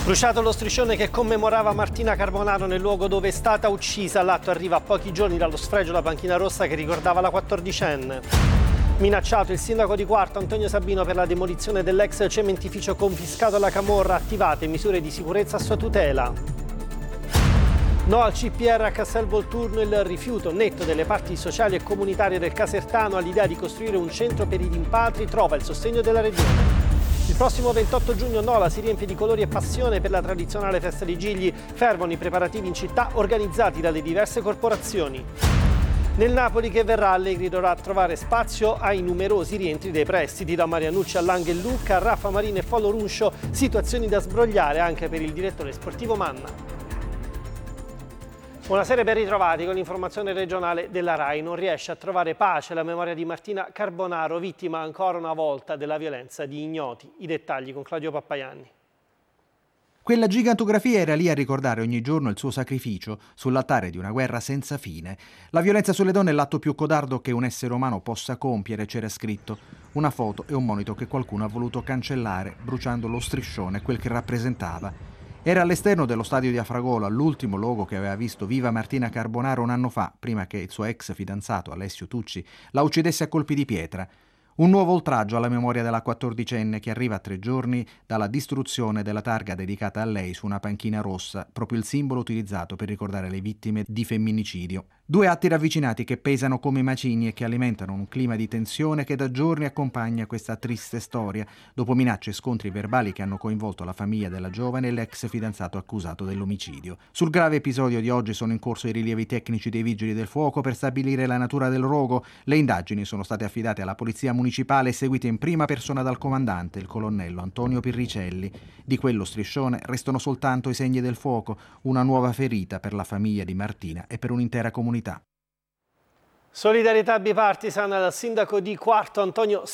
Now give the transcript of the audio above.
Bruciato lo striscione che commemorava Martina Carbonaro nel luogo dove è stata uccisa. L'atto arriva a pochi giorni dallo sfregio alla panchina rossa che ricordava la 14enne. Minacciato il sindaco di Quarto Antonio Sabino per la demolizione dell'ex cementificio confiscato alla camorra. Attivate misure di sicurezza a sua tutela. No al CPR a Castel Volturno, il rifiuto netto delle parti sociali e comunitarie del Casertano all'idea di costruire un centro per i rimpatri trova il sostegno della regione. Il prossimo 28 giugno Nola si riempie di colori e passione per la tradizionale festa dei Gigli. Fervono i preparativi in città organizzati dalle diverse corporazioni. Nel Napoli che verrà, Allegri dovrà trovare spazio ai numerosi rientri dei prestiti. Da Marianucci a Langhe e Lucca, Raffa Marini e Follo Runcio, situazioni da sbrogliare anche per il direttore sportivo Manna. Buonasera, ben ritrovati con l'informazione regionale della RAI. Non riesce a trovare pace la memoria di Martina Carbonaro, vittima ancora una volta della violenza di ignoti. I dettagli con Claudio Pappaianni. Quella gigantografia era lì a ricordare ogni giorno il suo sacrificio sull'altare di una guerra senza fine. La violenza sulle donne è l'atto più codardo che un essere umano possa compiere, c'era scritto. Una foto e un monito che qualcuno ha voluto cancellare, bruciando lo striscione, quel che rappresentava. Era all'esterno dello stadio di Afragola, l'ultimo luogo che aveva visto viva Martina Carbonaro un anno fa, prima che il suo ex fidanzato Alessio Tucci la uccidesse a colpi di pietra. Un nuovo oltraggio alla memoria della 14enne che arriva a 3 giorni dalla distruzione della targa dedicata a lei su una panchina rossa, proprio il simbolo utilizzato per ricordare le vittime di femminicidio. 2 atti ravvicinati che pesano come macigni e che alimentano un clima di tensione che da giorni accompagna questa triste storia, dopo minacce e scontri verbali che hanno coinvolto la famiglia della giovane e l'ex fidanzato accusato dell'omicidio. Sul grave episodio di oggi sono in corso i rilievi tecnici dei vigili del fuoco per stabilire la natura del rogo. Le indagini sono state affidate alla polizia municipale e seguite in prima persona dal comandante, il colonnello Antonio Pirricelli. Di quello striscione restano soltanto i segni del fuoco, una nuova ferita per la famiglia di Martina e per un'intera comunità. Solidarietà bipartisan al sindaco di Quarto Antonio